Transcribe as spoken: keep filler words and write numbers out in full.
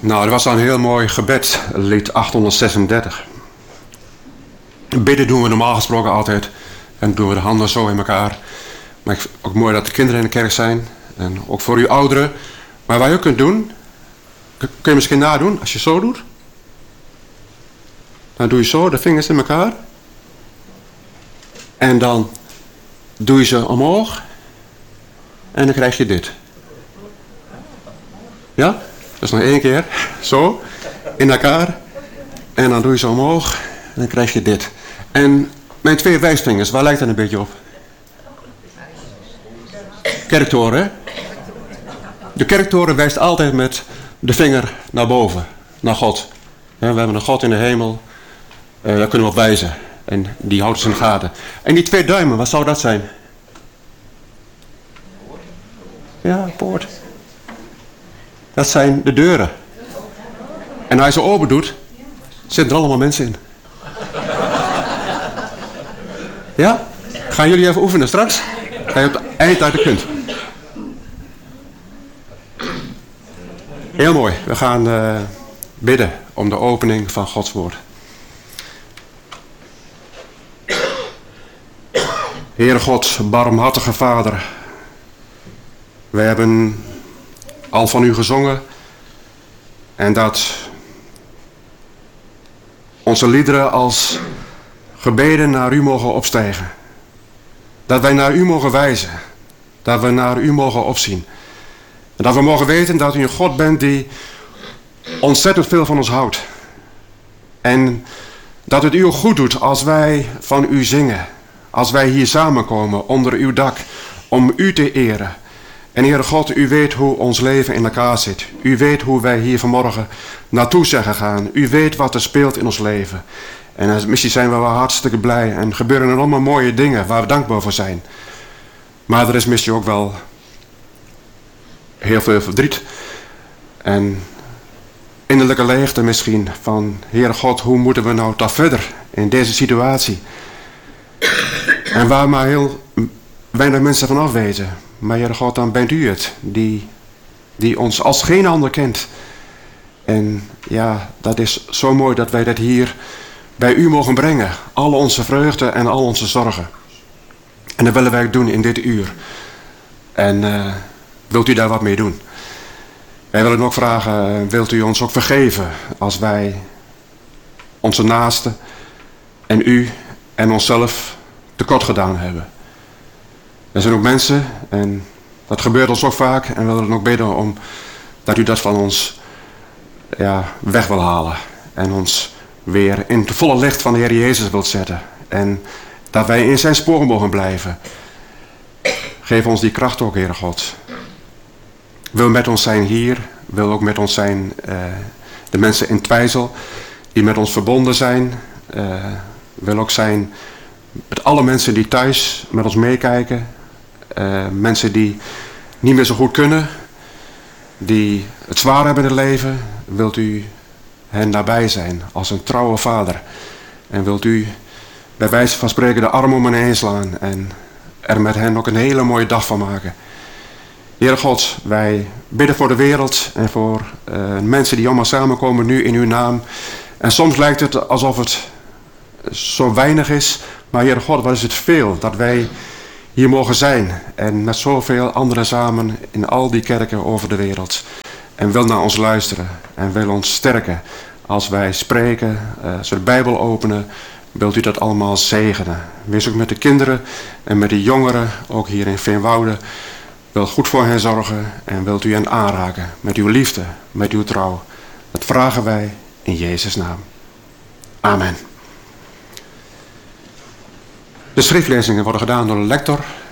Nou, dat was dan een heel mooi gebed, lied achthonderdzesendertig. Bidden doen we normaal gesproken altijd. En doen we de handen zo in elkaar. Maar ik vind het ook mooi dat de kinderen in de kerk zijn. En ook voor uw ouderen. Maar wat je ook kunt doen, kun je misschien nadoen als je zo doet. Dan doe je zo de vingers in elkaar. En dan doe je ze omhoog. En dan krijg je dit. Ja? Dus nog één keer. Zo. In elkaar. En dan doe je ze omhoog. En dan krijg je dit. En mijn twee wijsvingers, waar lijkt dat een beetje op? Kerktoren, hè? De kerktoren wijst altijd met de vinger naar boven. Naar God. Ja, we hebben een God in de hemel. Uh, daar kunnen we op wijzen. En die houdt ze in de gaten. En die twee duimen, wat zou dat zijn? Ja, poort. Dat zijn de deuren. En als je ze open doet, zitten er allemaal mensen in. Ja? Gaan jullie even oefenen straks? Ga je op het eind uit de kunt. Heel mooi. We gaan uh, bidden om de opening van Gods woord. Heere God, barmhartige Vader. We hebben al van u gezongen. En dat onze liederen als gebeden naar u mogen opstijgen. Dat wij naar u mogen wijzen. Dat we naar u mogen opzien. En dat we mogen weten dat u een God bent die ontzettend veel van ons houdt. En dat het u ook goed doet als wij van u zingen. Als wij hier samenkomen onder uw dak om u te eren. En Heere God, u weet hoe ons leven in elkaar zit. U weet hoe wij hier vanmorgen naartoe zijn gegaan. U weet wat er speelt in ons leven. En misschien zijn we wel hartstikke blij en gebeuren er allemaal mooie dingen waar we dankbaar voor zijn. Maar er is misschien ook wel heel veel verdriet. En innerlijke leegte misschien van, Heere God, hoe moeten we nou toch verder in deze situatie? En waar maar heel weinig mensen van afweten. Maar Heere God, dan bent u het die, die ons als geen ander kent. En ja, dat is zo mooi dat wij dat hier bij u mogen brengen. Alle onze vreugde en al onze zorgen. En dat willen wij ook doen in dit uur. En uh, wilt u daar wat mee doen? Wij willen ook vragen, wilt u ons ook vergeven als wij onze naasten en u en onszelf tekort gedaan hebben. Er zijn ook mensen, en dat gebeurt ons ook vaak, en we willen ook bidden om dat u dat van ons ja, weg wil halen. En ons weer in het volle licht van de Heer Jezus wilt zetten. En dat wij in zijn sporen mogen blijven. Geef ons die kracht ook, Heere God. Wil met ons zijn hier, wil ook met ons zijn uh, de mensen in Twijzel die met ons verbonden zijn. Uh, wil ook zijn met alle mensen die thuis met ons meekijken. Uh, mensen die niet meer zo goed kunnen. Die het zwaar hebben in het leven. Wilt u hen nabij zijn als een trouwe vader. En wilt u bij wijze van spreken de arm om hen heen slaan. En er met hen ook een hele mooie dag van maken. Heere God, wij bidden voor de wereld en voor uh, mensen die allemaal samenkomen nu in uw naam. En soms lijkt het alsof het zo weinig is. Maar Heere God, wat is het veel dat wij hier mogen zijn. En met zoveel anderen samen in al die kerken over de wereld. En wil naar ons luisteren. En wil ons sterken als wij spreken, uh, als we de Bijbel openen. Wilt u dat allemaal zegenen. Wees ook met de kinderen en met de jongeren, ook hier in Veenwouden. Wil goed voor hen zorgen en wilt u hen aanraken met uw liefde, met uw trouw. Dat vragen wij in Jezus' naam. Amen. De schriftlezingen worden gedaan door de lector.